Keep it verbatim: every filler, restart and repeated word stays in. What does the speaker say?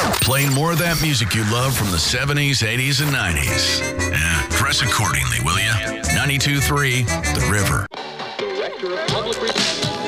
Playing more of that music you love from the seventies, eighties, and nineties. Yeah, dress accordingly, will ya? ninety-two point three, The River. Director of Public Relations.